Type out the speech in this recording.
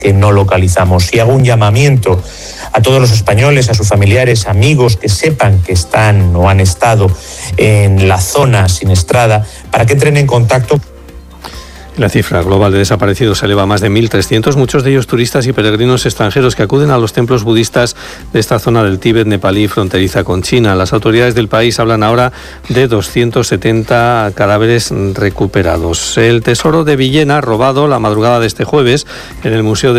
que no localizamos. Y hago un llamamiento a todos los españoles, a sus familiares, amigos que sepan que están o han estado en la zona siniestrada, para que entren en contacto. La cifra global de desaparecidos se eleva a más de 1.300, muchos de ellos turistas y peregrinos extranjeros que acuden a los templos budistas de esta zona del Tíbet, nepalí, fronteriza con China. Las autoridades del país hablan ahora de 270 cadáveres recuperados. El tesoro de Villena, robado la madrugada de este jueves en el Museo de